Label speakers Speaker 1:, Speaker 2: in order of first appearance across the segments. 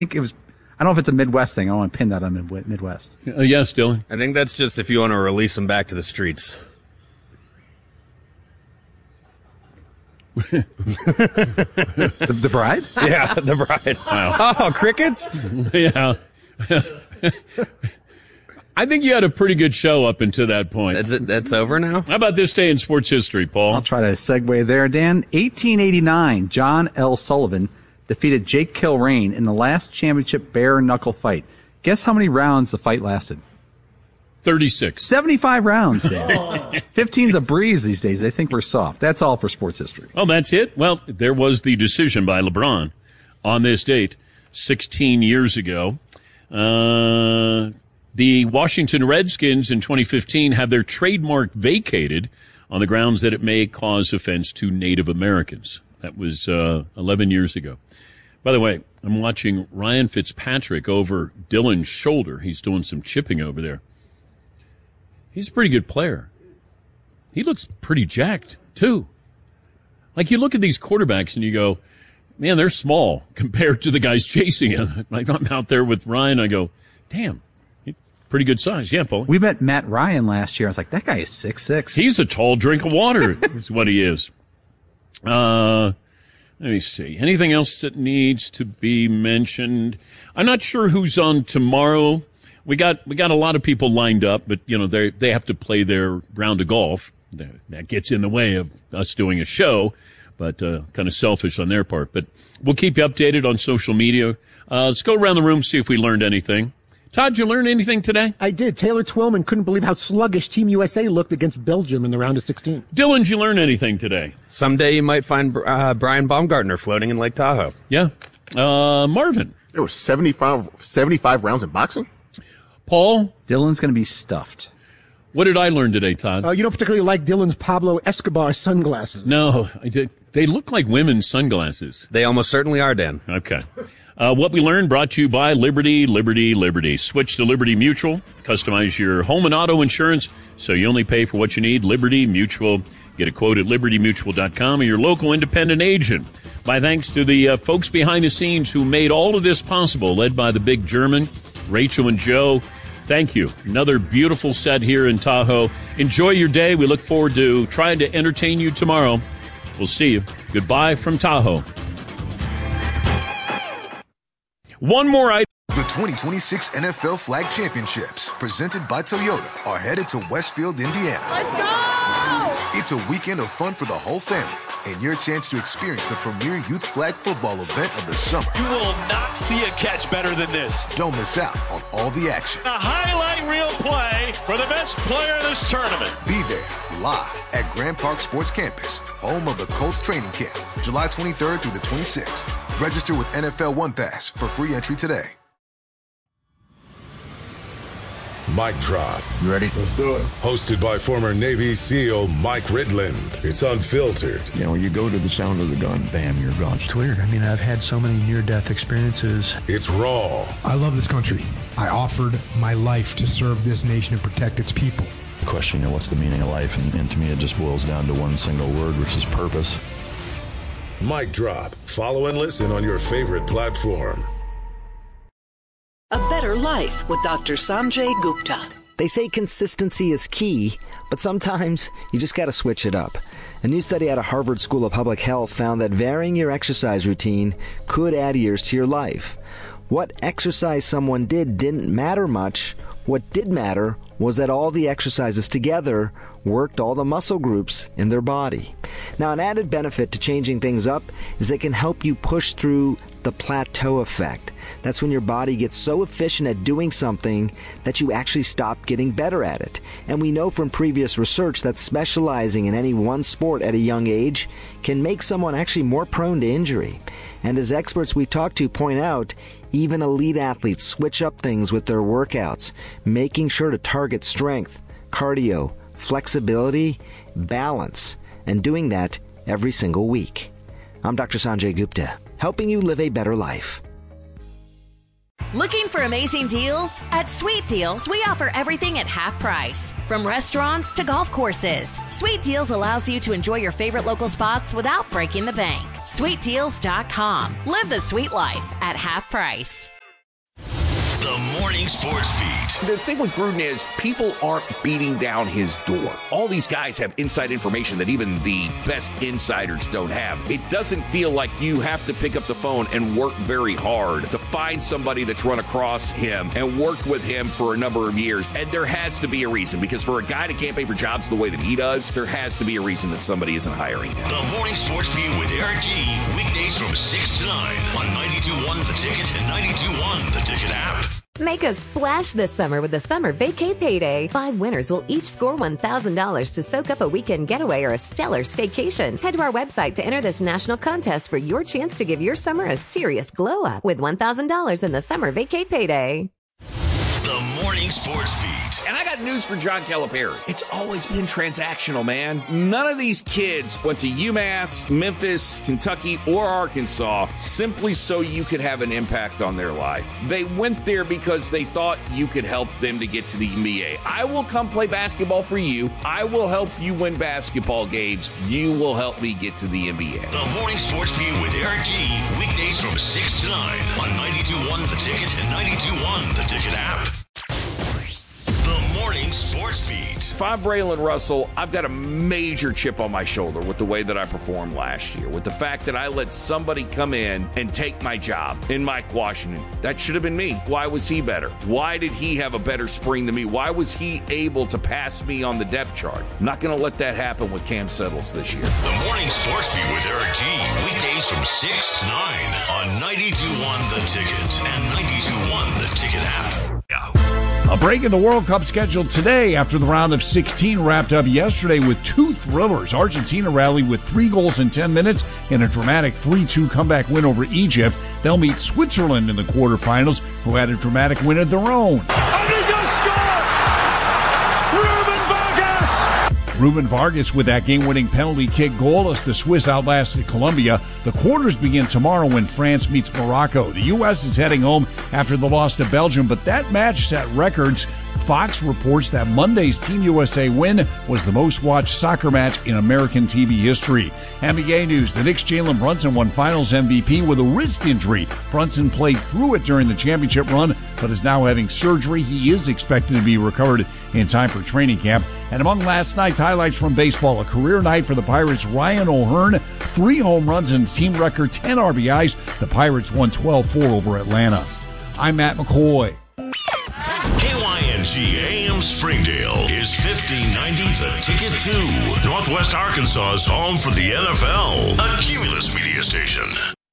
Speaker 1: think it was. I don't know if it's a Midwest thing. I don't want to pin that on Midwest.
Speaker 2: Yes, Dylan.
Speaker 3: I think that's just if you want to release them back to the streets.
Speaker 1: The bride?
Speaker 3: Yeah, the bride. Wow. Oh, crickets?
Speaker 2: Yeah. I think you had a pretty good show up until that point.
Speaker 3: That's it. That's over now?
Speaker 2: How about this day in sports history, Paul?
Speaker 1: I'll try to segue there, Dan. 1889, John L. Sullivan defeated Jake Kilrain in the last championship bare-knuckle fight. Guess how many rounds the fight lasted?
Speaker 2: 36.
Speaker 1: 75 rounds, Dan. 15's a breeze these days. They think we're soft. That's all for sports history.
Speaker 2: Oh, that's it? Well, there was the decision by LeBron on this date 16 years ago. The Washington Redskins in 2015 have their trademark vacated on the grounds that it may cause offense to Native Americans. That was 11 years ago. By the way, I'm watching Ryan Fitzpatrick over Dylan's shoulder. He's doing some chipping over there. He's a pretty good player. He looks pretty jacked, too. Like, you look at these quarterbacks and you go, man, they're small compared to the guys chasing him. Like, I'm out there with Ryan, I go, damn, pretty good size. Yeah, Paul.
Speaker 1: We met Matt Ryan last year. I was like, that guy is 6'6".
Speaker 2: He's a tall drink of water is what he is. Let me see. Anything else that needs to be mentioned? I'm not sure who's on tomorrow. We got a lot of people lined up, but you know they have to play their round of golf. That gets in the way of us doing a show, but kind of selfish on their part. But we'll keep you updated on social media. Let's go around the room, see if we learned anything. Todd, did you learn anything today?
Speaker 4: I did. Taylor Twellman couldn't believe how sluggish Team USA looked against Belgium in the round of 16.
Speaker 2: Dylan, did you learn anything today?
Speaker 3: Someday you might find Brian Baumgartner floating in Lake Tahoe.
Speaker 2: Yeah. Marvin.
Speaker 5: There were 75 rounds in boxing?
Speaker 2: Paul?
Speaker 1: Dylan's going to be stuffed.
Speaker 2: What did I learn today, Todd?
Speaker 4: You don't particularly like Dylan's Pablo Escobar sunglasses.
Speaker 2: No, I did. They look like women's sunglasses.
Speaker 3: They almost certainly are, Dan.
Speaker 2: Okay. What we learned brought to you by Liberty, Liberty, Liberty. Switch to Liberty Mutual. Customize your home and auto insurance so you only pay for what you need. Liberty Mutual. Get a quote at libertymutual.com or your local independent agent. My thanks to the folks behind the scenes who made all of this possible, led by the big German, Rachel and Joe. Thank you. Another beautiful set here in Tahoe. Enjoy your day. We look forward to trying to entertain you tomorrow. We'll see you. Goodbye from Tahoe. One more item.
Speaker 6: The 2026 NFL Flag Championships, presented by Toyota, are headed to Westfield, Indiana.
Speaker 7: Let's go!
Speaker 6: It's a weekend of fun for the whole family and your chance to experience the premier youth flag football event of the summer.
Speaker 7: You will not see a catch better than this.
Speaker 6: Don't miss out on all the action.
Speaker 7: A highlight reel play for the best player in this tournament.
Speaker 6: Be there live at Grand Park Sports Campus, home of the Colts training camp, July 23rd through the 26th. Register with NFL One Pass for free entry today.
Speaker 8: Mic Drop.
Speaker 1: You ready?
Speaker 8: Let's do it. Hosted by former Navy SEAL Mike Ridland. It's unfiltered.
Speaker 9: You know, you go to the sound of the gun, bam, you're gone.
Speaker 10: It's weird. I mean, I've had so many near-death experiences.
Speaker 8: It's raw.
Speaker 11: I love this country. I offered my life to serve this nation and protect its people.
Speaker 9: The question, you know, what's the meaning of life? And to me, it just boils down to one single word, which is purpose.
Speaker 8: Mic Drop. Follow and listen on your favorite platform.
Speaker 12: A Better Life with Dr. Sanjay Gupta.
Speaker 13: They say consistency is key, but sometimes you just got to switch it up. A new study out of Harvard School of Public Health found that varying your exercise routine could add years to your life. What exercise someone did didn't matter much. What did matter was that all the exercises together worked all the muscle groups in their body. Now, an added benefit to changing things up is it can help you push through the plateau effect. That's when your body gets so efficient at doing something that you actually stop getting better at it. And we know from previous research that specializing in any one sport at a young age can make someone actually more prone to injury. And as experts we talk to point out, even elite athletes switch up things with their workouts, making sure to target strength, cardio, flexibility, balance, and doing that every single week. I'm Dr. Sanjay Gupta, helping you live a better life.
Speaker 14: Looking for amazing deals? At Sweet Deals, we offer everything at half price. From restaurants to golf courses, Sweet Deals allows you to enjoy your favorite local spots without breaking the bank. SweetDeals.com. Live the sweet life at half price.
Speaker 15: The Morning Sports Beat.
Speaker 16: The thing with Gruden is people aren't beating down his door. All these guys have inside information that even the best insiders don't have. It doesn't feel like you have to pick up the phone and work very hard to find somebody that's run across him and worked with him for a number of years. And there has to be a reason, because for a guy to campaign for jobs the way that he does, there has to be a reason that somebody isn't hiring him.
Speaker 15: The Morning Sports Beat with Eric G. Weekdays from 6 to 9 on 92.1 The Ticket and 92.1 The Ticket app.
Speaker 17: Make a splash this summer with the Summer Vacay Payday. 5 winners will each score $1,000 to soak up a weekend getaway or a stellar staycation. Head to our website to enter this national contest for your chance to give your summer a serious glow up with $1,000 in the Summer Vacay Payday.
Speaker 15: The Morning Sports Beat.
Speaker 16: And I got news for John Calipari. It's always been transactional, man. None of these kids went to UMass, Memphis, Kentucky, or Arkansas simply so you could have an impact on their life. They went there because they thought you could help them to get to the NBA. I will come play basketball for you. I will help you win basketball games. You will help me get to the NBA.
Speaker 15: The Morning Sports Beat with Eric G. Weekdays from 6 to 9 on 92.1 The Ticket and 92.1 The Ticket app. The Morning Sports Beat.
Speaker 16: If I'm Braylon Russell, I've got a major chip on my shoulder with the way that I performed last year, with the fact that I let somebody come in and take my job in Mike Washington. That should have been me. Why was he better? Why did he have a better spring than me? Why was he able to pass me on the depth chart? I'm not going to let that happen with Cam Settles this year.
Speaker 15: The Morning Sports Beat with Eric G. Weekdays from 6 to 9 on 92.1 The Ticket and 92.1 The Ticket app.
Speaker 18: A break in the World Cup scheduled today after the round of 16 wrapped up yesterday with 2 thrillers. Argentina rallied with 3 goals in 10 minutes in a dramatic 3-2 comeback win over Egypt. They'll meet Switzerland in the quarterfinals, who had a dramatic win of their own. Ruben Vargas with that game-winning penalty kick goal as the Swiss outlasted Colombia. The quarters begin tomorrow when France meets Morocco. The U.S. is heading home after the loss to Belgium, but that match set records. Fox reports that Monday's Team USA win was the most-watched soccer match in American TV history. NBA news, the Knicks' Jalen Brunson won Finals MVP with a wrist injury. Brunson played through it during the championship run, but is now having surgery. He is expected to be recovered in time for training camp. And among last night's highlights from baseball, a career night for the Pirates' Ryan O'Hearn, 3 home runs and team record 10 RBIs. The Pirates won 12-4 over Atlanta. I'm Matt McCoy.
Speaker 15: KYNG AM Springdale is 1590 The Ticket 2, Northwest Arkansas's home for the NFL, a Cumulus media station.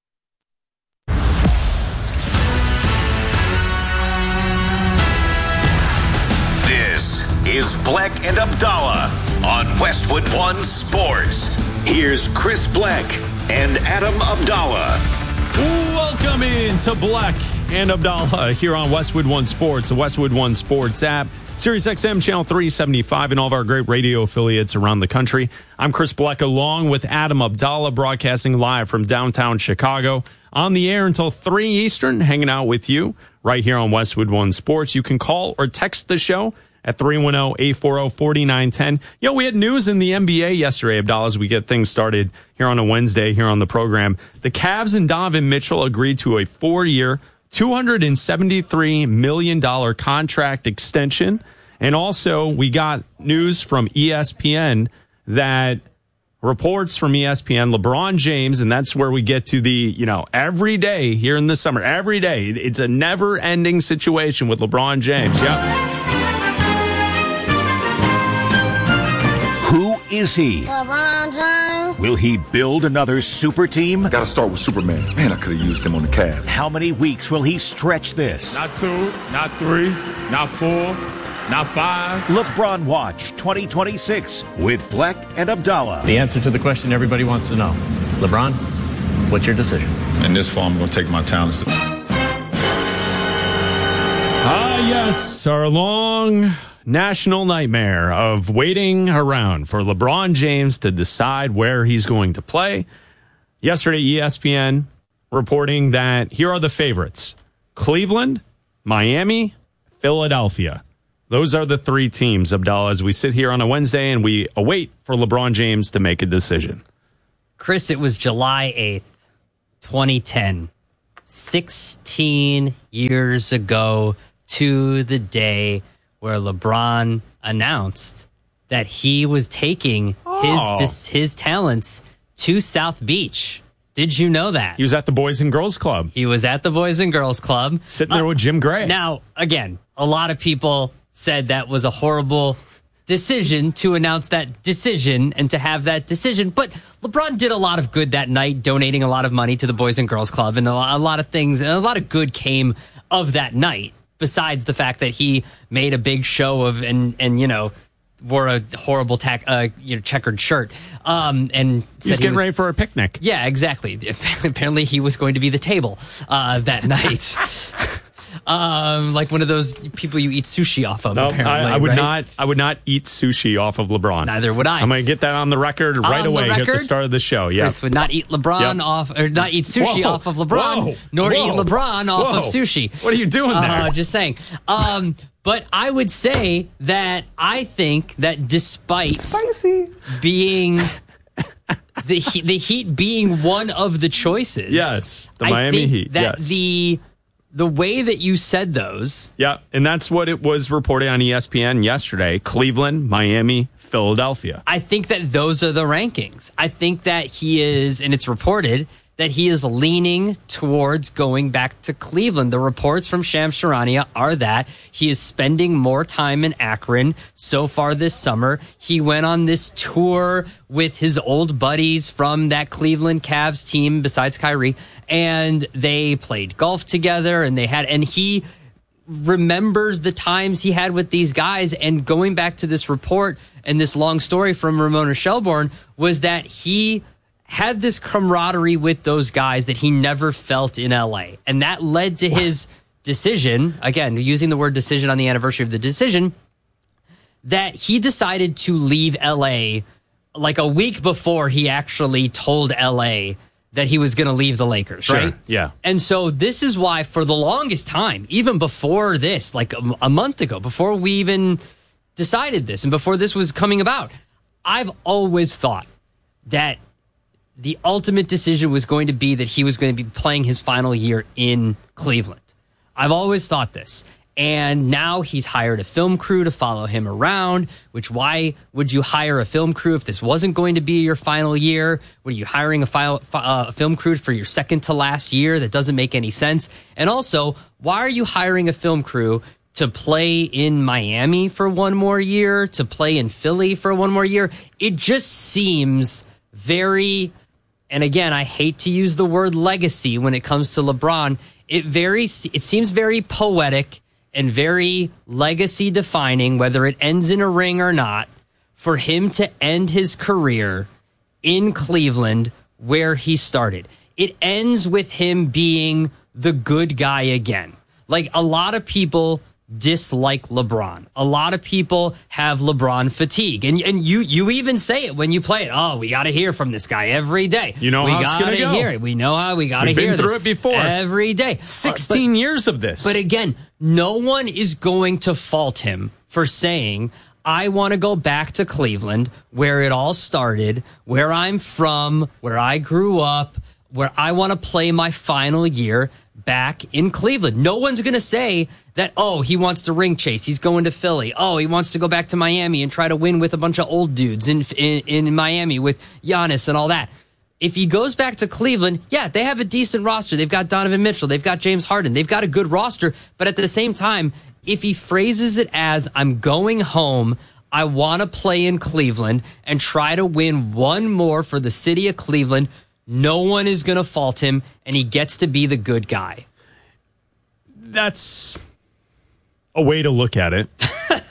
Speaker 15: This is Bleck and Abdallah on Westwood One Sports. Here's Chris Bleck and Adam Abdallah.
Speaker 19: Welcome in to Bleck and Abdallah here on Westwood One Sports, the Westwood One Sports app, Sirius XM Channel 375, and all of our great radio affiliates around the country. I'm Chris Bleck along with Adam Abdallah, broadcasting live from downtown Chicago. On the air until 3 Eastern, hanging out with you right here on Westwood One Sports. You can call or text the show at 310-840-4910. We had news in the NBA yesterday, Abdallah, as we get things started here on a Wednesday here on the program. The Cavs and Donovan Mitchell agreed to a 4-year, $273 million contract extension. And also, we got news from ESPN that reports from ESPN, LeBron James, and that's where we get to the, every day here in the summer, every day, it's a never-ending situation with LeBron James. Yep.
Speaker 20: Who is he?
Speaker 21: LeBron James.
Speaker 20: Will he build another super team?
Speaker 22: I gotta start with Superman. Man, I could have used him on the Cavs.
Speaker 20: How many weeks will he stretch this?
Speaker 23: Not 2, not 3, not 4, not 5.
Speaker 20: LeBron Watch 2026 with Bleck and Abdallah.
Speaker 24: The answer to the question everybody wants to know. LeBron, what's your decision?
Speaker 22: In this fall, I'm gonna take my talents.
Speaker 19: Yes, our long national nightmare of waiting around for LeBron James to decide where he's going to play. Yesterday, ESPN reporting that here are the favorites: Cleveland, Miami, Philadelphia. Those are the 3 teams, Abdallah, as we sit here on a Wednesday and we await for LeBron James to make a decision.
Speaker 3: Chris, it was July 8th, 2010. 16 years ago to the day where LeBron announced that he was taking his talents to South Beach. Did you know that?
Speaker 19: He was at the Boys and Girls Club.
Speaker 3: He was at the Boys and Girls Club.
Speaker 19: Sitting there with Jim Gray.
Speaker 3: Now, again, a lot of people said that was a horrible decision to announce that decision and to have that decision. But LeBron did a lot of good that night, donating a lot of money to the Boys and Girls Club, and a lot of things, and a lot of good came of that night, besides the fact that he made a big show of and wore a horrible checkered shirt. And
Speaker 19: he's getting ready for a picnic.
Speaker 3: Yeah, exactly. Apparently he was going to be the table that night. Like one of those people you eat sushi off of.
Speaker 19: No,
Speaker 3: apparently,
Speaker 19: I would not eat sushi off of LeBron.
Speaker 3: Neither would I.
Speaker 19: I'm going to get that on the record right away at the start of the show. Yeah,
Speaker 3: Chris would not eat LeBron off, or not eat sushi off of LeBron, nor eat LeBron off of sushi.
Speaker 19: What are you doing there?
Speaker 3: Just saying. But I would say that I think that despite being the Heat being one of the choices,
Speaker 19: yes, the Miami Heat,
Speaker 3: that the way that you said those.
Speaker 19: Yeah, and that's what it was reported on ESPN yesterday. Cleveland, Miami, Philadelphia.
Speaker 3: I think that those are the rankings. I think that he is, and it's reported, that he is leaning towards going back to Cleveland. The reports from Shams Charania are that he is spending more time in Akron so far this summer. He went on this tour with his old buddies from that Cleveland Cavs team, besides Kyrie, and they played golf together, and he remembers the times he had with these guys. And going back to this report and this long story from Ramona Shelbourne was that he had this camaraderie with those guys that he never felt in LA. And that led to his decision, again, using the word decision on the anniversary of the decision, that he decided to leave LA like a week before he actually told LA that he was going to leave the Lakers, right?
Speaker 19: Yeah.
Speaker 3: And so this is why for the longest time, even before this, like a month ago, before we even decided this and before this was coming about, I've always thought that the ultimate decision was going to be that he was going to be playing his final year in Cleveland. I've always thought this. And now he's hired a film crew to follow him around, which why would you hire a film crew if this wasn't going to be your final year? What are you hiring a film crew for your second to last year? That doesn't make any sense. And also, why are you hiring a film crew to play in Miami for one more year, to play in Philly for one more year? It just seems very... And again, I hate to use the word legacy when it comes to LeBron. It seems very poetic and very legacy defining, whether it ends in a ring or not, for him to end his career in Cleveland where he started. It ends with him being the good guy again. Like, a lot of people dislike LeBron. A lot of people have LeBron fatigue. And you even say it when you play it. Oh, we got to hear from this guy every day.
Speaker 19: You know how it's going to go.
Speaker 3: Hear it. We know how we got to hear this.
Speaker 19: We've been through it before.
Speaker 3: Every day.
Speaker 19: 16 years of this.
Speaker 3: But again, no one is going to fault him for saying, I want to go back to Cleveland, where it all started, where I'm from, where I grew up, where I want to play my final year back in Cleveland. No one's going to say that, oh, he wants to ring chase, he's going to Philly. Oh, he wants to go back to Miami and try to win with a bunch of old dudes in Miami with Giannis and all that. If he goes back to Cleveland, yeah, they have a decent roster. They've got Donovan Mitchell. They've got James Harden. They've got a good roster. But at the same time, if he phrases it as, I'm going home, I want to play in Cleveland and try to win one more for the city of Cleveland, no one is going to fault him, and he gets to be the good guy.
Speaker 19: That's a way to look at it.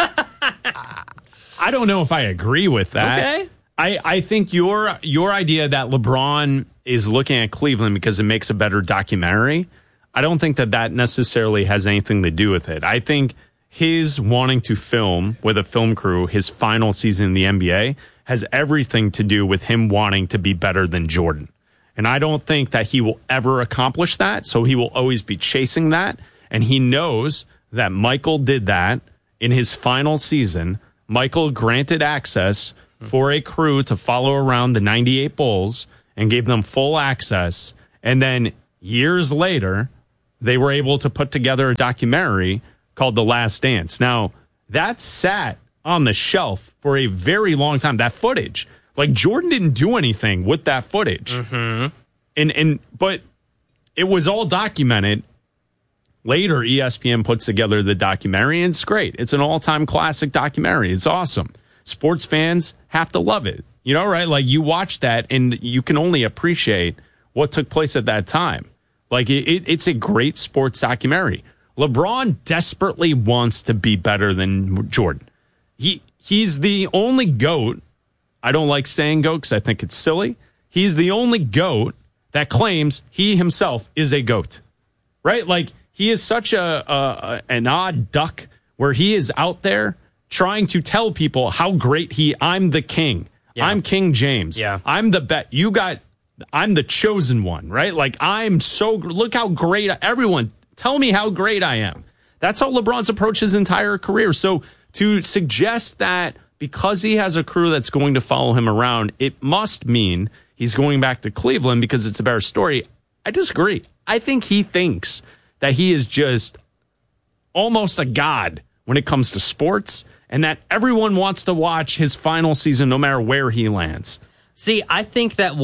Speaker 19: I don't know if I agree with that.
Speaker 3: Okay.
Speaker 19: I think your idea that LeBron is looking at Cleveland because it makes a better documentary, I don't think that necessarily has anything to do with it. I think his wanting to film with a film crew his final season in the NBA has everything to do with him wanting to be better than Jordan. And I don't think that he will ever accomplish that, so he will always be chasing that. And he knows that Michael did that in his final season. Michael granted access for a crew to follow around the 98 Bulls, and gave them full access. And then years later, they were able to put together a documentary called The Last Dance. Now, that sat on the shelf for a very long time, that footage. Like, Jordan didn't do anything with that footage. But it was all documented. Later, ESPN puts together the documentary, and it's great. It's an all-time classic documentary. It's awesome. Sports fans have to love it. You know, right? Like, you watch that, and you can only appreciate what took place at that time. Like, it's a great sports documentary. LeBron desperately wants to be better than Jordan. He's the only GOAT. I don't like saying GOAT because I think it's silly. He's the only GOAT that claims he himself is a GOAT. Right? Like, he is such an odd duck where he is out there trying to tell people how great I'm the king. Yeah. I'm King James. Yeah. I'm the bet. I'm the chosen one, right? Like, look how great, everyone, tell me how great I am. That's how LeBron's approached his entire career. So to suggest that because he has a crew that's going to follow him around, it must mean he's going back to Cleveland because it's a better story. I disagree. I think he thinks that he is just almost a god when it comes to sports and that everyone wants to watch his final season no matter where he lands.
Speaker 3: See, I think that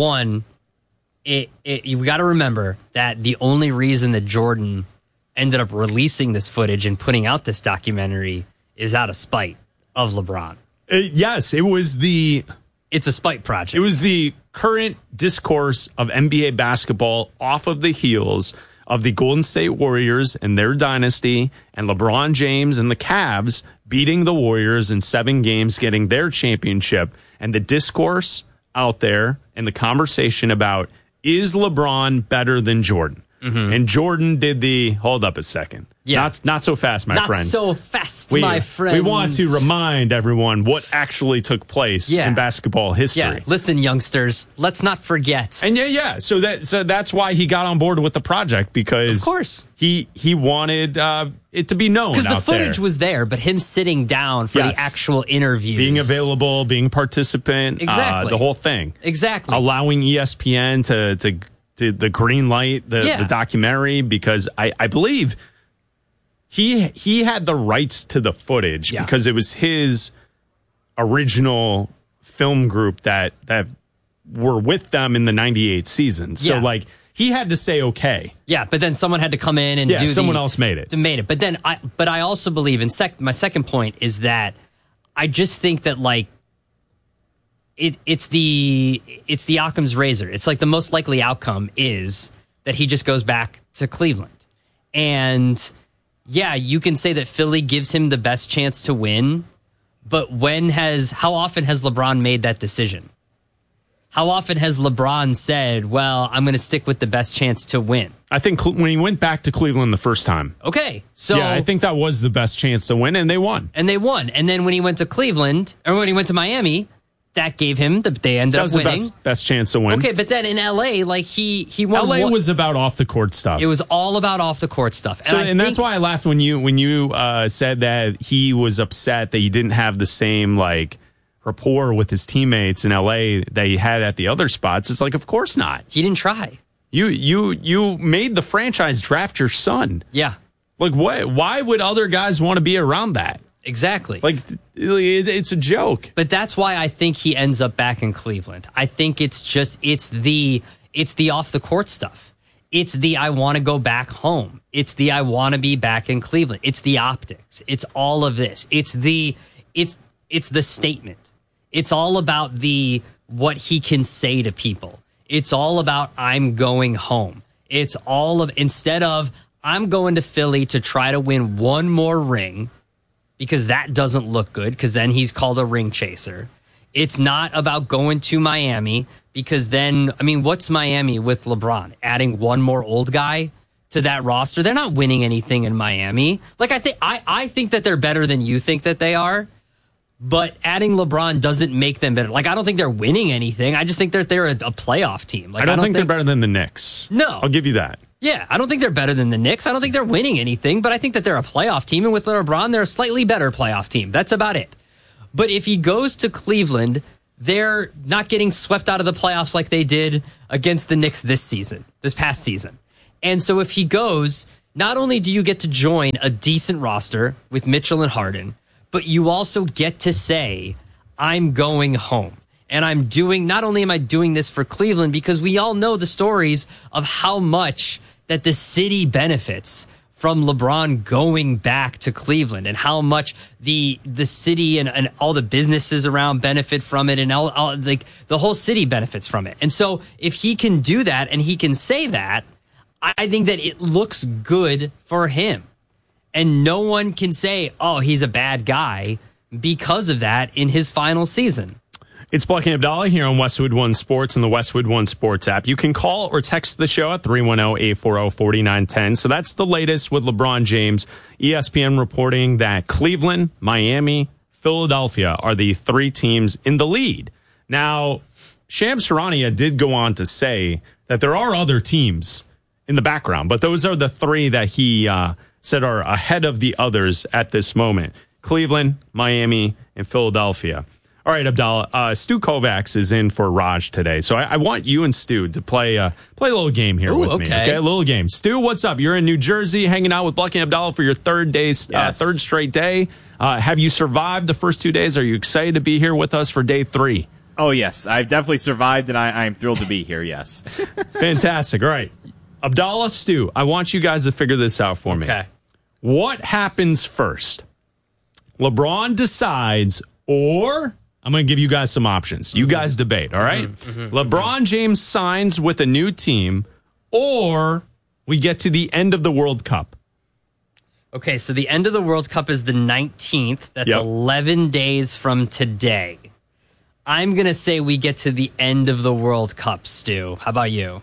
Speaker 3: you got to remember that the only reason that Jordan ended up releasing this footage and putting out this documentary is out of spite of LeBron.
Speaker 19: Yes, it's a spite project. It was the current discourse of NBA basketball off of the heels of the Golden State Warriors and their dynasty and LeBron James and the Cavs beating the Warriors in 7 games, getting their championship. And the discourse out there and the conversation about, is LeBron better than Jordan? Mm-hmm. And Jordan did hold up a second. Yeah. Not so fast, my friends.
Speaker 3: Not so fast, my friends.
Speaker 19: We want to remind everyone what actually took place in basketball history.
Speaker 3: Yeah. Listen, youngsters, let's not forget.
Speaker 19: And so that's why he got on board with the project, because
Speaker 3: of course
Speaker 19: he wanted it to be known.
Speaker 3: Because the footage was there, but him sitting down for the actual interviews,
Speaker 19: being available, being participant,
Speaker 3: exactly,
Speaker 19: the whole thing,
Speaker 3: exactly,
Speaker 19: allowing ESPN to the green light, the documentary, because I believe he had the rights to the footage because it was his original film group that were with them in the 98 season. So he had to say okay.
Speaker 3: Yeah, but then someone had to come in and
Speaker 19: someone else made it.
Speaker 3: But then I also believe my second point is that I just think that it's the Occam's razor. It's like the most likely outcome is that he just goes back to Cleveland. And yeah, you can say that Philly gives him the best chance to win, but how often has LeBron made that decision? How often has LeBron said, well, I'm going to stick with the best chance to win?
Speaker 19: I think when he went back to Cleveland the first time.
Speaker 3: Okay. So
Speaker 19: yeah, I think that was the best chance to win, and they won.
Speaker 3: And then when he went to Cleveland, or when he went to Miami, that gave him they ended up winning.
Speaker 19: That was the best chance to win.
Speaker 3: Okay, but then in LA, he won.
Speaker 19: LA was about off the court stuff.
Speaker 3: It was all about off the court stuff.
Speaker 19: And that's why I laughed when you said that he was upset that he didn't have the same rapport with his teammates in LA that he had at the other spots. It's like, of course not.
Speaker 3: He didn't try.
Speaker 19: You made the franchise draft your son.
Speaker 3: Yeah.
Speaker 19: Like, what? Why would other guys want to be around that?
Speaker 3: Exactly.
Speaker 19: It's a joke.
Speaker 3: But that's why I think he ends up back in Cleveland. I think it's the off the court stuff. It's the I want to go back home. It's the I want to be back in Cleveland. It's the optics. It's all of this. It's the statement. It's all about what he can say to people. It's all about I'm going home. It's instead of I'm going to Philly to try to win one more ring, because that doesn't look good, because then he's called a ring chaser. It's not about going to Miami, because then, what's Miami with LeBron? Adding one more old guy to that roster? They're not winning anything in Miami. I think that they're better than you think that they are, but adding LeBron doesn't make them better. I don't think they're winning anything. I just think that they're a playoff team.
Speaker 19: I don't think they're better than the Knicks.
Speaker 3: No.
Speaker 19: I'll give you that.
Speaker 3: Yeah, I don't think they're better than the Knicks. I don't think they're winning anything, but I think that they're a playoff team. And with LeBron, they're a slightly better playoff team. That's about it. But if he goes to Cleveland, they're not getting swept out of the playoffs like they did against the Knicks this past season. And so if he goes, not only do you get to join a decent roster with Mitchell and Harden, but you also get to say, I'm going home. And not only am I doing this for Cleveland, because we all know the stories of how much that the city benefits from LeBron going back to Cleveland, and how much the city and all the businesses around benefit from it, and all like the whole city benefits from it. And so if he can do that and he can say that, I think that it looks good for him. And no one can say, oh, he's a bad guy because of that in his final season.
Speaker 19: It's Black and Abdallah here on Westwood One Sports and the Westwood One Sports app. You can call or text the show at 310-840-4910. So that's the latest with LeBron James. ESPN reporting that Cleveland, Miami, Philadelphia are the 3 teams in the lead. Now, Shams Charania did go on to say that there are other teams in the background, but those are the 3 that he said are ahead of the others at this moment. Cleveland, Miami, and Philadelphia. All right, Abdallah, Stu Kovacs is in for Raj today. So I want you and Stu to play a little game here with me. Okay, a little game. Stu, what's up? You're in New Jersey hanging out with Black and Abdallah for your third straight day. Have you survived the first 2 days? Are you excited to be here with us for day 3?
Speaker 2: Oh, yes. I've definitely survived, and I'm thrilled to be here, yes.
Speaker 19: Fantastic. All right. Abdallah, Stu, I want you guys to figure this out for me.
Speaker 3: Okay.
Speaker 19: What happens first? LeBron decides, or I'm going to give you guys some options. You guys debate, all right? LeBron James signs with a new team, or we get to the end of the World Cup.
Speaker 3: Okay, so the end of the World Cup is the 19th. That's 11 days from today. I'm going to say we get to the end of the World Cup, Stu. How about you?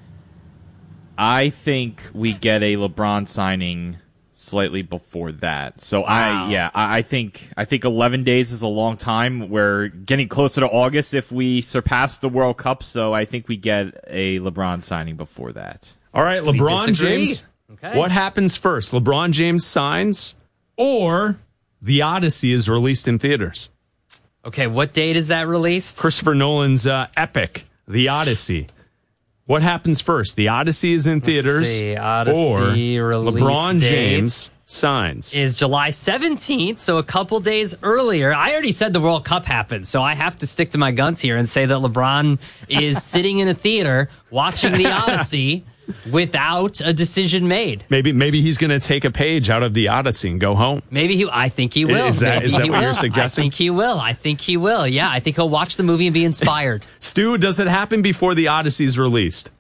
Speaker 2: I think we get a LeBron signing slightly before that. So
Speaker 3: wow.
Speaker 2: I think 11 days is a long time. We're getting closer to August if we surpass the World Cup. So I think we get a LeBron signing before that.
Speaker 19: All right, LeBron James. Okay. What happens first? LeBron James signs, or The Odyssey is released in theaters?
Speaker 3: Okay, what date is that released?
Speaker 19: Christopher Nolan's epic, The Odyssey. What happens first? The Odyssey is in theaters,
Speaker 3: Odyssey
Speaker 19: or LeBron James signs.
Speaker 3: Is July 17th, so a couple days earlier. I already said the World Cup happened, so I have to stick to my guns here and say that LeBron is sitting in a theater watching The Odyssey without a decision made.
Speaker 19: Maybe he's going to take a page out of The Odyssey and go home.
Speaker 3: I think he will.
Speaker 19: Is that what you're suggesting?
Speaker 3: I think he will. Yeah, I think he'll watch the movie and be inspired.
Speaker 19: Stu, does it happen before The Odyssey is released?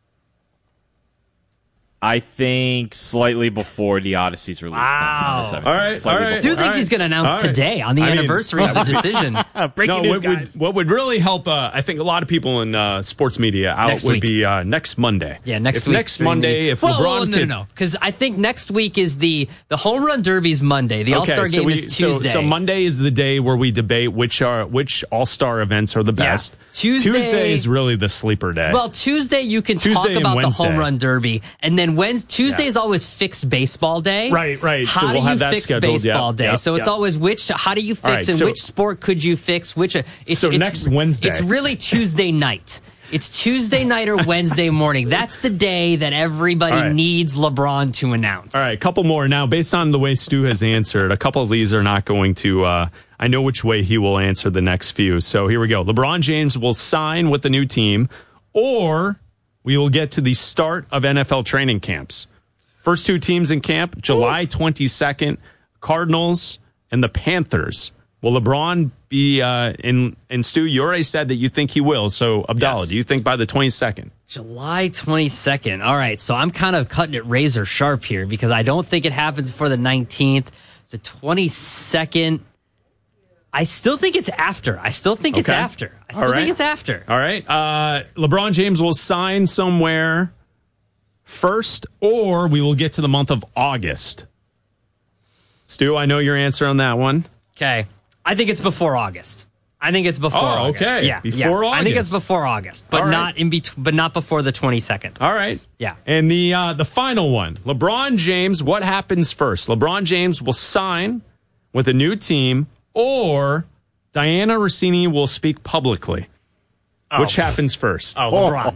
Speaker 2: I think slightly before The Odyssey's released.
Speaker 3: Wow.
Speaker 19: All right.
Speaker 3: Stu thinks he's going to announce today on the anniversary of the decision.
Speaker 2: Breaking news, guys.
Speaker 19: What would really help, I think a lot of people in sports media would be next Monday.
Speaker 3: Yeah, next week.
Speaker 19: Next Monday, if LeBron
Speaker 3: No. Because I think next week is the Home Run Derby is Monday. The All-Star game is Tuesday.
Speaker 19: So Monday is the day where we debate which All-Star events are the best. Tuesday is really the sleeper day.
Speaker 3: Well, Tuesday you can talk about the Home Run Derby, and then Tuesday is always fixed baseball day.
Speaker 19: Right.
Speaker 3: How
Speaker 19: so
Speaker 3: do
Speaker 19: we'll
Speaker 3: you fix baseball day? So it's always how do you fix which sport could you fix?
Speaker 19: Next Wednesday.
Speaker 3: It's really Tuesday night. It's Tuesday night or Wednesday morning. That's the day that everybody needs LeBron to announce.
Speaker 19: All right, a couple more. Now, based on the way Stu has answered, a couple of these are not going to... I know which way he will answer the next few. So here we go. LeBron James will sign with the new team, or we will get to the start of NFL training camps. First 2 teams in camp, July 22nd, Cardinals and the Panthers. Will LeBron be in Stu, you already said that you think he will. So, Abdallah, do you think by the 22nd?
Speaker 3: July 22nd. All right, so I'm kind of cutting it razor sharp here because I don't think it happens before the 19th. The 22nd, I still think it's after. I still think it's after. All right.
Speaker 19: LeBron James will sign somewhere first, or we will get to the month of August. Stu, I know your answer on that one.
Speaker 3: Okay. I think it's before August. August.
Speaker 19: Okay.
Speaker 3: Yeah.
Speaker 19: Before August.
Speaker 3: I think it's before August, but not in between, but not before the 22nd.
Speaker 19: All right.
Speaker 3: Yeah.
Speaker 19: And the final one, LeBron James, what happens first? LeBron James will sign with a new team, or Diana Rossini will speak publicly. Which happens first?
Speaker 3: LeBron.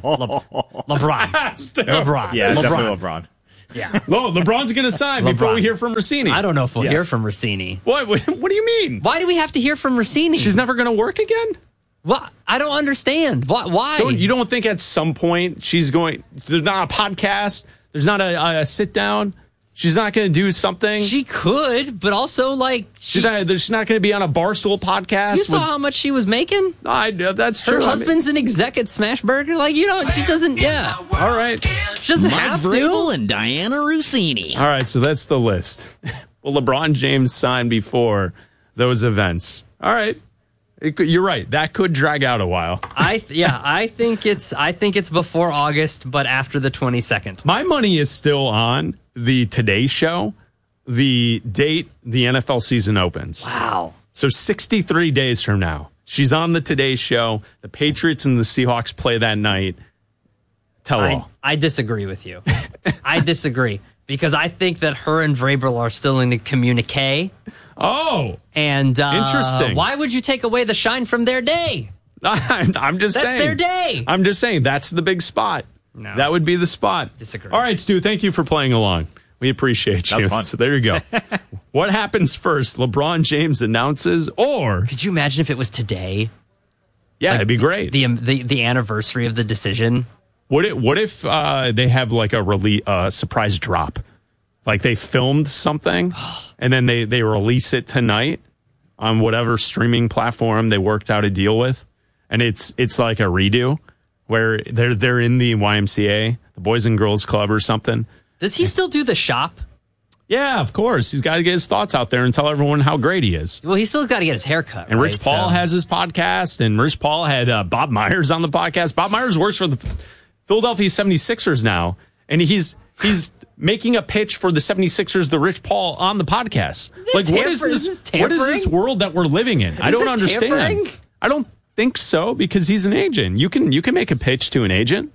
Speaker 3: LeBron.
Speaker 2: Yeah,
Speaker 3: LeBron.
Speaker 2: definitely LeBron.
Speaker 3: Yeah.
Speaker 19: No, LeBron's going to sign before we hear from Rossini.
Speaker 3: I don't know if we'll hear from Rossini.
Speaker 19: What do you mean?
Speaker 3: Why do we have to hear from Rossini?
Speaker 19: She's never going to work again?
Speaker 3: What? I don't understand. Why?
Speaker 19: You don't think at some point she's going... There's not a podcast? There's not a sit-down? She's not going to do something?
Speaker 3: She could, but also, like...
Speaker 19: She's not going to be on a Barstool podcast?
Speaker 3: You saw how much she was making?
Speaker 19: That's true.
Speaker 3: Her husband's an exec at Smashburger. Like, she doesn't... Yeah.
Speaker 19: All right.
Speaker 3: She doesn't have to.
Speaker 4: Vrabel and Diana Rossini.
Speaker 19: All right, so that's the list. Will LeBron James sign before those events? All right. You're right. That could drag out a while.
Speaker 3: I think it's before August, but after the 22nd.
Speaker 19: My money is still on the Today Show, the date the NFL season opens.
Speaker 3: Wow.
Speaker 19: So 63 days from now, she's on the Today Show. The Patriots and the Seahawks play that night. Tell all.
Speaker 3: I disagree with you. I disagree because I think that her and Vrabel are still in a communique.
Speaker 19: Oh,
Speaker 3: and
Speaker 19: interesting.
Speaker 3: Why would you take away the shine from their day?
Speaker 19: I'm just saying.
Speaker 3: That's their day.
Speaker 19: I'm just saying that's the big spot.
Speaker 3: No.
Speaker 19: That would be the spot.
Speaker 3: Disagree.
Speaker 19: All right, Stu, thank you for playing along. We appreciate you.
Speaker 2: That was fun.
Speaker 19: So there you go. What happens first? LeBron James announces, or
Speaker 3: could you imagine if it was today?
Speaker 19: Yeah, it'd be great.
Speaker 3: The anniversary of the decision.
Speaker 19: What if they have like a surprise drop? Like they filmed something and then they release it tonight on whatever streaming platform they worked out a deal with, and it's like a redo where they're in the YMCA, the Boys and Girls Club or something.
Speaker 3: Does he still do the shop?
Speaker 19: Yeah, of course. He's got to get his thoughts out there and tell everyone how great he is.
Speaker 3: Well, he's still got to get his hair cut.
Speaker 19: And Rich Paul has his podcast, and Rich Paul had Bob Myers on the podcast. Bob Myers works for the Philadelphia 76ers now, and he's making a pitch for the 76ers, the Rich Paul, on the podcast. Like, what is this? What is this world that we're living in? I don't understand.
Speaker 3: Tampering?
Speaker 19: I don't think so, because he's an agent. You can make a pitch to an agent.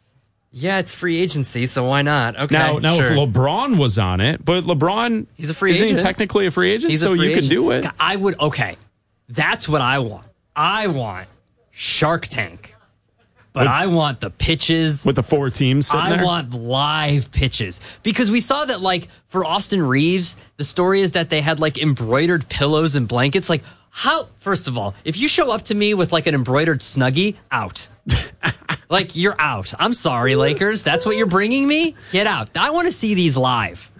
Speaker 3: Yeah, it's free agency, so why not? Okay.
Speaker 19: Now
Speaker 3: sure.
Speaker 19: if LeBron was on it, but LeBron,
Speaker 3: he's a free
Speaker 19: isn't
Speaker 3: agent.
Speaker 19: He technically a free agent?
Speaker 3: He's
Speaker 19: so
Speaker 3: a free
Speaker 19: you
Speaker 3: agent.
Speaker 19: can do it.
Speaker 3: I would. Okay, that's what I want. I want Shark Tank, but I want the pitches
Speaker 19: with the 4 teams sitting there?
Speaker 3: I want live pitches, because we saw that, like, for Austin Reeves, the story is that they had like embroidered pillows and blankets. Like, how? First of all, if you show up to me with like an embroidered Snuggie, out. Like, you're out. I'm sorry, Lakers. That's what you're bringing me? Get out. I want to see these live.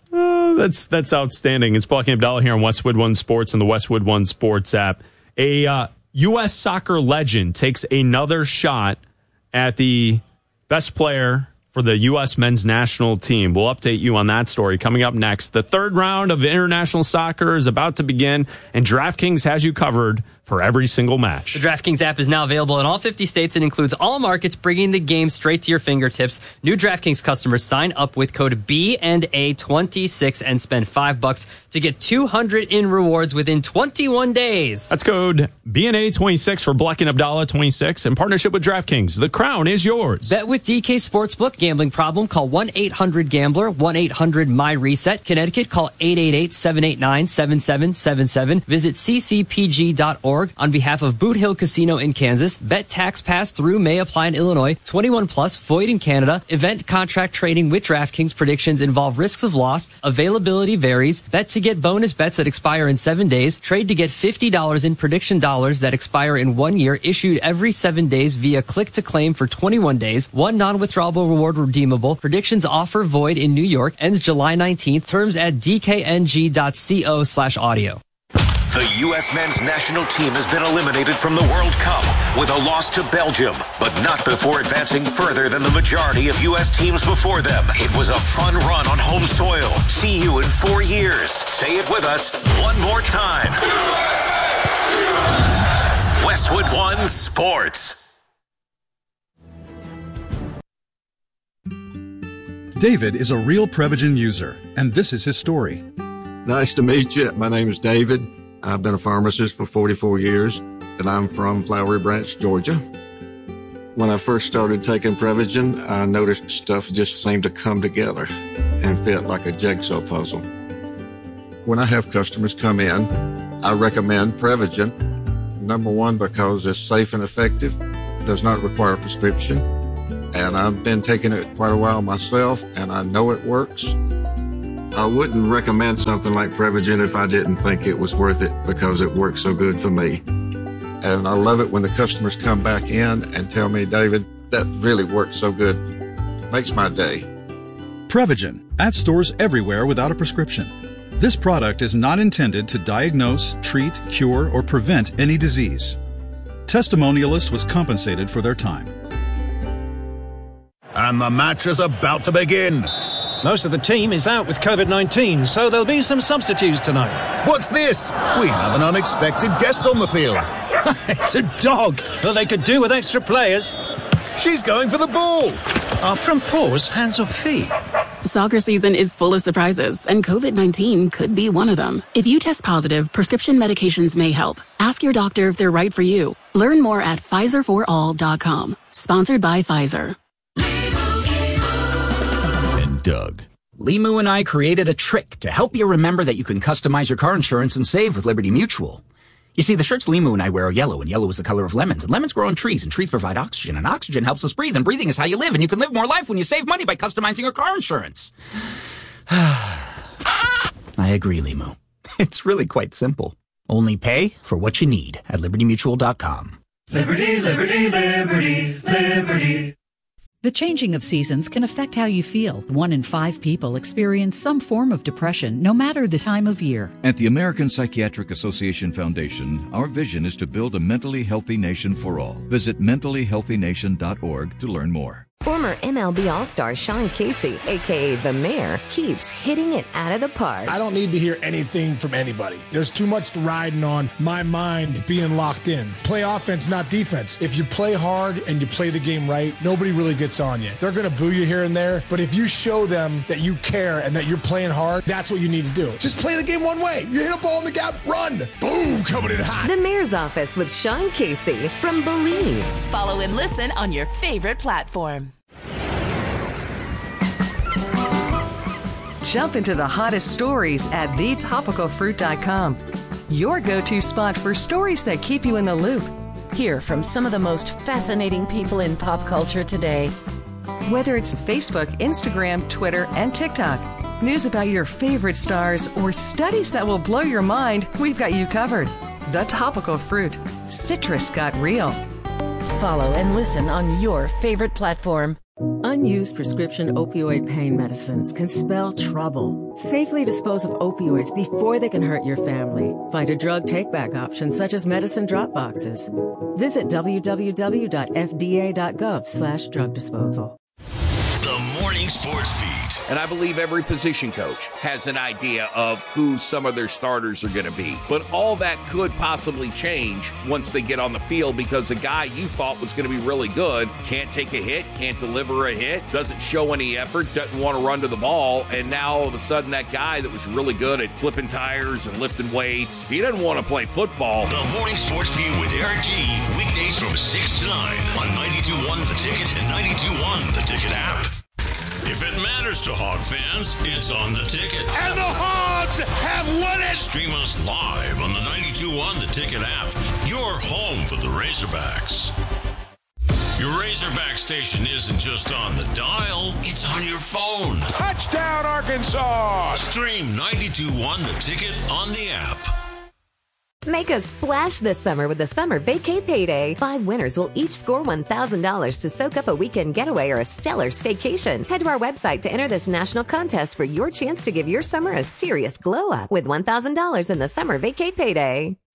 Speaker 19: That's outstanding. It's Bucky Abdallah here on Westwood One Sports and the Westwood One Sports app. A U.S. soccer legend takes another shot at the best player for the U.S. men's national team. We'll update you on that story coming up next. The third round of international soccer is about to begin, and DraftKings has you covered for every single match.
Speaker 3: The DraftKings app is now available in all 50 states and includes all markets, bringing the game straight to your fingertips. New DraftKings customers sign up with code B&A26 and spend $5 to get $200 in rewards within 21 days.
Speaker 19: That's code B&A26 for Black and Abdallah 26 in partnership with DraftKings. The crown is yours.
Speaker 3: Bet with DK Sportsbook. Gambling problem? Call 1-800-GAMBLER. 1-800-MY-RESET. Connecticut, call 888-789-7777. Visit ccpg.org. On behalf of Boot Hill Casino in Kansas, bet tax pass through may apply in Illinois. 21 plus, void in Canada. Event contract trading with DraftKings. Predictions involve risks of loss. Availability varies. Bet to get bonus bets that expire in 7 days. Trade to get $50 in prediction dollars that expire in 1 year. Issued every 7 days via click to claim for 21 days. One non-withdrawable reward redeemable. Predictions offer void in New York. Ends July 19th. Terms at dkng.co/audio.
Speaker 15: The U.S. men's national team has been eliminated from the World Cup with a loss to Belgium, but not before advancing further than the majority of U.S. teams before them. It was a fun run on home soil. See you in 4 years. Say it with us one more time. Westwood One Sports.
Speaker 5: David is a real Prevagen user, and this is his story.
Speaker 7: Nice to meet you. My name is David. I've been a pharmacist for 44 years, and I'm from Flowery Branch, Georgia. When I first started taking Prevagen, I noticed stuff just seemed to come together and fit like a jigsaw puzzle. When I have customers come in, I recommend Prevagen Number one, because it's safe and effective, does not require a prescription. And I've been taking it quite a while myself, and I know it works. I wouldn't recommend something like Prevagen if I didn't think it was worth it because it works so good for me. And I love it when the customers come back in and tell me, David, that really works so good. Makes my day.
Speaker 5: Prevagen, at stores everywhere without a prescription. This product is not intended to diagnose, treat, cure, or prevent any disease. Testimonialist was compensated for their time.
Speaker 20: And the match is about to begin.
Speaker 1: Most of the team is out with COVID-19, so there'll be some substitutes tonight.
Speaker 20: What's this? We have an unexpected guest on the field.
Speaker 1: It's a dog. Well, they could do with extra players.
Speaker 20: She's going for the ball.
Speaker 1: Are front paws hands or feet?
Speaker 6: Soccer season is full of surprises, and COVID-19 could be one of them. If you test positive, prescription medications may help. Ask your doctor if they're right for you. Learn more at PfizerForAll.com. Sponsored by Pfizer.
Speaker 10: Doug. Limu and I created a trick to help you remember that you can customize your car insurance and save with Liberty Mutual. You see, the shirts Limu and I wear are yellow, and yellow is the color of lemons, and lemons grow on trees, and trees provide oxygen, and oxygen helps us breathe, and breathing is how you live, and you can live more life when you save money by customizing your car insurance. I agree, Limu. It's really quite simple. Only pay for what you need at LibertyMutual.com.
Speaker 21: Liberty, liberty, liberty, liberty. The changing of seasons can affect how you feel. 1 in 5 people experience some form of depression, no matter the time of year.
Speaker 25: At the American Psychiatric Association Foundation, our vision is to build a mentally healthy nation for all. Visit mentallyhealthynation.org to learn more.
Speaker 17: Former MLB All-Star Sean Casey, a.k.a. The Mayor, keeps hitting it out of the park.
Speaker 11: I don't need to hear anything from anybody. There's too much riding on my mind being locked in. Play offense, not defense. If you play hard and you play the game right, nobody really gets on you. They're going to boo you here and there, but if you show them that you care and that you're playing hard, that's what you need to do. Just play the game one way. You hit a ball in the gap, run. Boom, coming in hot.
Speaker 17: The Mayor's Office with Sean Casey from Believe.
Speaker 14: Follow and listen on your favorite platform.
Speaker 12: Jump into the hottest stories at thetopicalfruit.com. Your go-to spot for stories that keep you in the loop. Hear from some of the most fascinating people in pop culture today. Whether it's Facebook, Instagram, Twitter, and TikTok, news about your favorite stars, or studies that will blow your mind, we've got you covered. The Topical Fruit. Citrus got real. Follow and listen on your favorite platform.
Speaker 26: Unused prescription opioid pain medicines can spell trouble. Safely dispose of opioids before they can hurt your family. Find a drug take-back option such as medicine drop boxes. Visit www.fda.gov/drug disposal.
Speaker 15: The Morning Sports Beat.
Speaker 16: And I believe every position coach has an idea of who some of their starters are going to be. But all that could possibly change once they get on the field because a guy you thought was going to be really good can't take a hit, can't deliver a hit, doesn't show any effort, doesn't want to run to the ball, and now all of a sudden that guy that was really good at flipping tires and lifting weights, he doesn't want to play football.
Speaker 15: The Morning Sports Beat with Eric G. Weekdays from 6 to 9 on 92.1 The Ticket and 92.1 The Ticket app. If it matters to Hog fans, it's on The Ticket.
Speaker 20: And the Hogs have won it!
Speaker 15: Stream us live on the 92.1 The Ticket app. Your home for the Razorbacks. Your Razorback station isn't just on the dial, it's on your phone.
Speaker 20: Touchdown, Arkansas!
Speaker 15: Stream 92.1 The Ticket on the app.
Speaker 17: Make a splash this summer with the Summer Vacay Payday. 5 winners will each score $1,000 to soak up a weekend getaway or a stellar staycation. Head to our website to enter this national contest for your chance to give your summer a serious glow up with $1,000 in the Summer Vacay Payday.